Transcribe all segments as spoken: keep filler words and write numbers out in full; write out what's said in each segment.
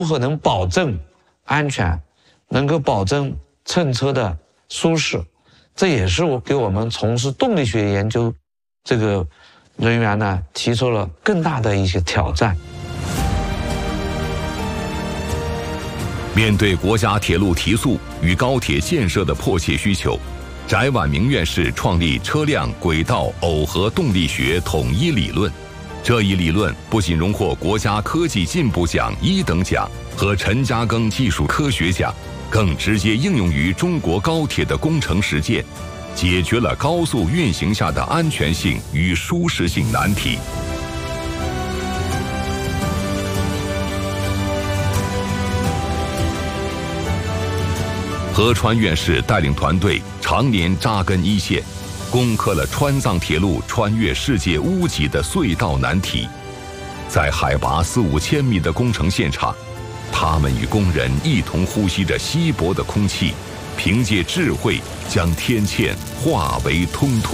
如何能保证安全，能够保证乘车的舒适，这也是我给我们从事动力学研究这个人员呢提出了更大的一些挑战。 面对国家铁路提速与高铁建设的迫切需求，翟婉明院士创立车辆轨道耦合动力学统一理论。这一理论不仅荣获国家科技进步奖一等奖和陈嘉庚技术科学奖，更直接应用于中国高铁的工程实践，解决了高速运行下的安全性与舒适性难题。何川院士带领团队常年扎根一线，攻克了川藏铁路穿越世界屋脊的隧道难题。在海拔四五千米的工程现场，他们与工人一同呼吸着稀薄的空气，凭借智慧将天堑化为通途。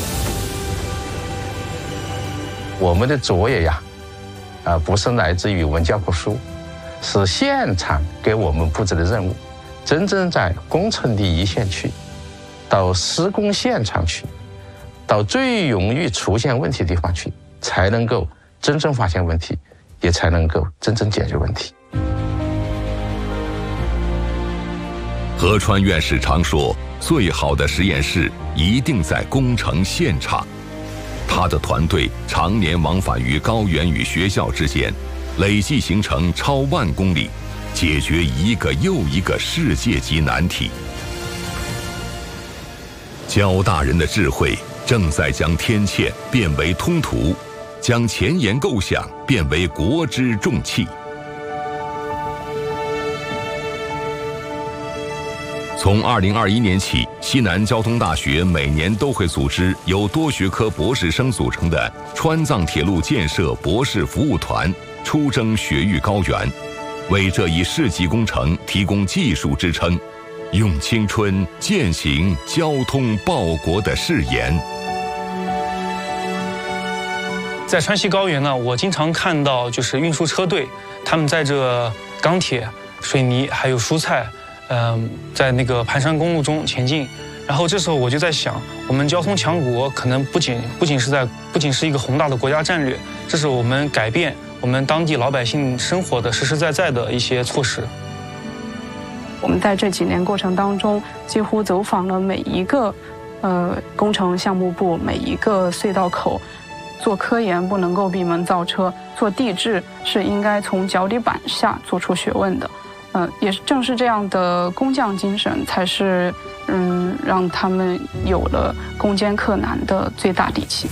我们的作业呀，啊、呃，不是来自于文教科书，是现场给我们布置的任务。真正在工程的一线去，到施工现场去，到最容易出现问题的地方去，才能够真正发现问题，也才能够真正解决问题。 何川院士常说，最好的实验室一定在工程现场。他的团队常年往返于高原与学校之间，累计行程超万公里，解决一个又一个世界级难题。焦大人的智慧正在将天堑变为通途，将前沿构想变为国之重器。从二零二一年起，西南交通大学每年都会组织由多学科博士生组成的川藏铁路建设博士服务团出征雪域高原，为这一世纪工程提供技术支撑，用青春践行交通报国的誓言。 在川西高原呢，我经常看到就是运输车队，他们载着钢铁、水泥还有蔬菜，嗯、呃，在那个盘山公路中前进。然后这时候我就在想，我们交通强国可能不仅不仅是在不仅是一个宏大的国家战略，这是我们改变我们当地老百姓生活的实实在在的一些措施。 我们在这几年过程当中，几乎走访了每一个呃工程项目部，每一个隧道口。做科研不能够闭门造车，做地质是应该从脚底板下做出学问的。嗯、呃，也是正是这样的工匠精神，才是嗯让他们有了攻坚克难的最大底气。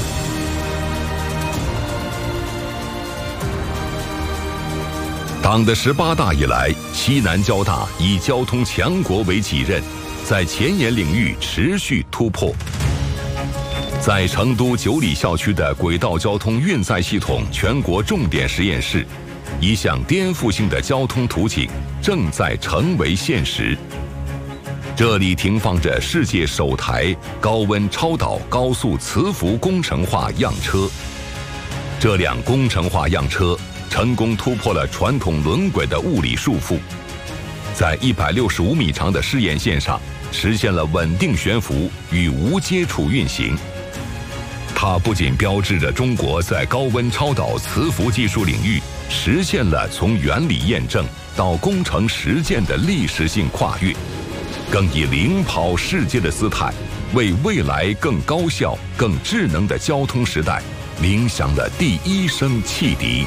党的十八大以来，西南交大以交通强国为己任，在前沿领域持续突破。在成都九里校区的轨道交通运载系统全国重点实验室，一项颠覆性的交通图景正在成为现实。这里停放着世界首台高温超导高速磁浮工程化样车。这辆工程化样车成功突破了传统轮轨的物理束缚，在一百六十五米长的试验线上实现了稳定悬浮与无接触运行。它不仅标志着中国在高温超导磁浮技术领域实现了从原理验证到工程实践的历史性跨越，更以领跑世界的姿态，为未来更高效、更智能的交通时代鸣响了第一声汽笛。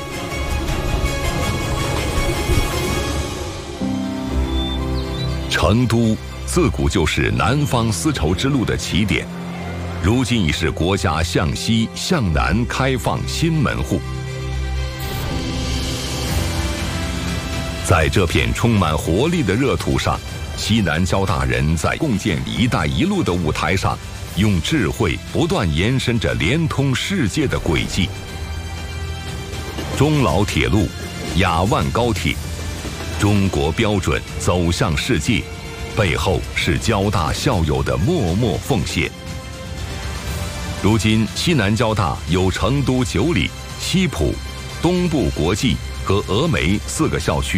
成都自古就是南方丝绸之路的起点，如今已是国家向西向南开放新门户。在这片充满活力的热土上，西南交大人在共建“一带一路”的舞台上，用智慧不断延伸着连通世界的轨迹。中老铁路、雅万高铁，中国标准走向世界，背后是交大校友的默默奉献。如今，西南交大有成都九里、西浦、东部国际和峨眉四个校区。